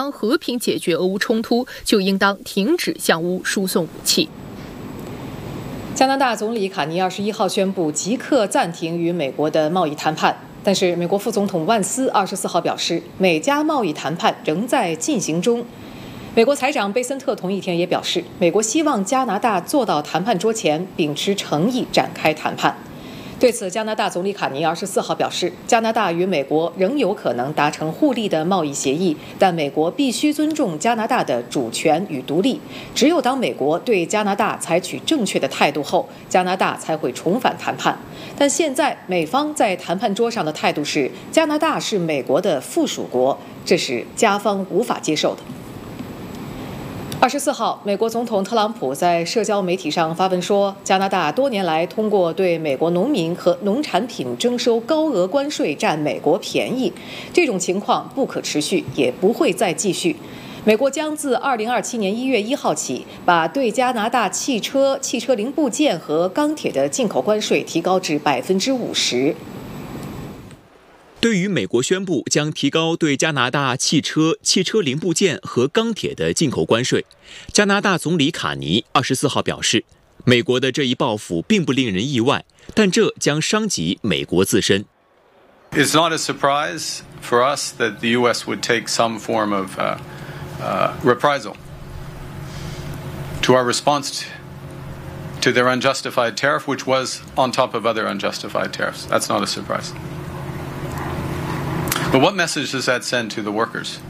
方和平解决俄乌冲突，就应当停止向乌输送武器。 加拿大总理卡尼21号宣布即刻暂停与美国的贸易谈判，但是美国副总统万斯24号表示，美加贸易谈判仍在进行中。美国财长贝森特同一天也表示，美国希望加拿大坐到谈判桌前，秉持诚意展开谈判。对此，加拿大总理卡尼24号表示，加拿大与美国仍有可能达成互利的贸易协议，但美国必须尊重加拿大的主权与独立。只有当美国对加拿大采取正确的态度后，加拿大才会重返谈判。但现在美方在谈判桌上的态度是，加拿大是美国的附属国，这是加方无法接受的。24号，美国总统特朗普在社交媒体上发文说，加拿大多年来通过对美国农民和农产品征收高额关税占美国便宜，这种情况不可持续，也不会再继续。美国将自2027年1月1号起，把对加拿大汽车零部件和钢铁的进口关税提高至50%。 对于美国宣布将提高对加拿大汽车零部件和钢铁的进口关税，加拿大总理卡尼24号表示，美国的这一报复并不令人意外，但这将伤及美国自身。 It's not a surprise for us that the U.S. would take some form of reprisal to our response to their unjustified tariff, which was on top of other unjustified tariffs. That's not a surprise.But what message does that send to the workers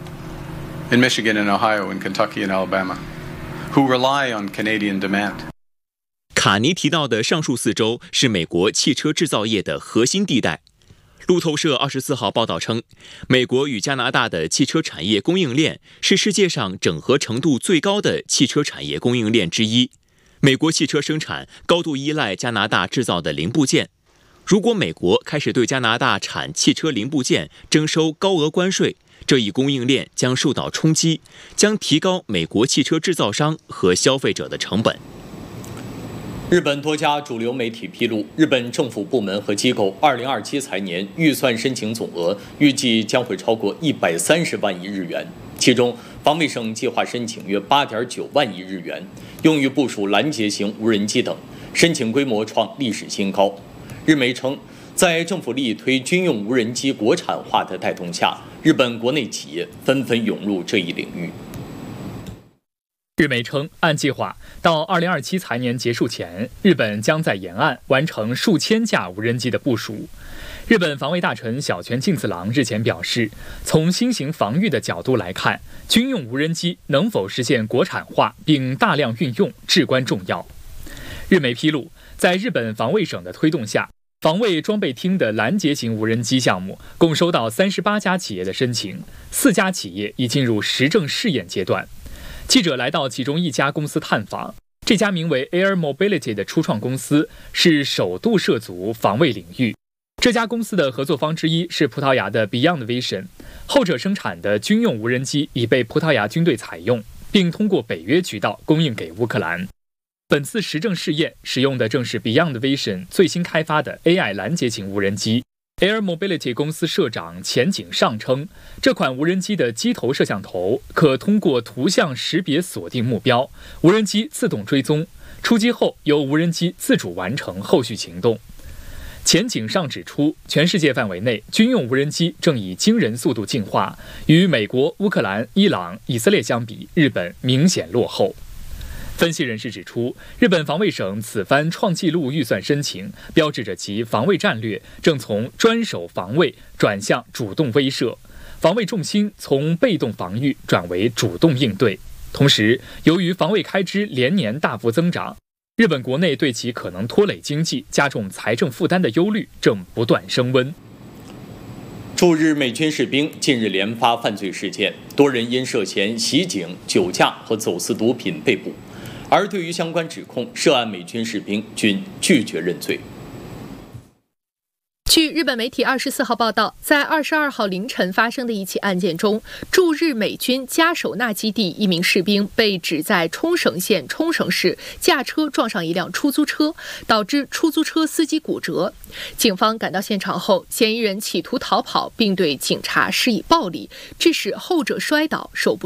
in Michigan and Ohio and Kentucky and Alabama who rely on Canadian demand? 卡尼提到的上述4州是美国汽车制造业的核心地带。路透社24号报道称，美国与加拿大的汽车产业供应链是世界上整合程度最高的汽车产业供应链之一。美国汽车生产高度依赖加拿大制造的零部件。如果美国开始对加拿大产汽车零部件征收高额关税，这一供应链将受到冲击，将提高美国汽车制造商和消费者的成本。 日本多家主流媒体披露，日本政府部门和机构2027财年预算申请总额预计将会超过130万亿日元，其中防卫省计划申请约8.9万亿日元，用于部署拦截型无人机等，申请规模创历史新高。日媒称，在政府力推军用无人机国产化的带动下，日本国内企业纷纷涌入这一领域。 日媒称，按计划，到2027财年结束前，日本将在沿岸完成数千架无人机的部署。日本防卫大臣小泉进次郎日前表示，从新型防御的角度来看，军用无人机能否实现国产化并大量运用至关重要。日媒披露，在日本防卫省的推动下，防卫装备厅的拦截型无人机项目共收到38家企业的申请，4家企业已进入实证试验阶段。记者来到其中一家公司探访，这家名为 Air Mobility 的初创公司是首度涉足防卫领域。这家公司的合作方之一是葡萄牙的 Beyond Vision， 后者生产的军用无人机已被葡萄牙军队采用，并通过北约渠道供应给乌克兰。本次实证试验使用的正是 Beyond Vision 最新开发的 AI 拦截型无人机。Air Mobility 公司社长钱景尚称，这款无人机的机头摄像头可通过图像识别锁定目标，无人机自动追踪，出击后由无人机自主完成后续行动。钱景尚指出，全世界范围内军用无人机正以惊人速度进化，与美国、乌克兰、伊朗、以色列相比，日本明显落后。分析人士指出，日本防卫省此番创纪录预算申请，标志着其防卫战略正从专守防卫转向主动威慑，防卫重心从被动防御转为主动应对。同时，由于防卫开支连年大幅增长，日本国内对其可能拖累经济、加重财政负担的忧虑正不断升温。 驻日美军士兵近日连发犯罪事件，多人因涉嫌袭警、酒驾和走私毒品被捕。而对于相关指控，涉案美军士兵均拒绝认罪。 据日本媒体24号报道，在22号凌晨发生的一起案件中，驻日美军加手纳基地一名士兵被指在冲绳县冲绳市驾车撞上一辆出租车，导致出租车司机骨折。警方赶到现场后，嫌疑人企图逃跑，并对警察施以暴力，致使后者摔倒，手部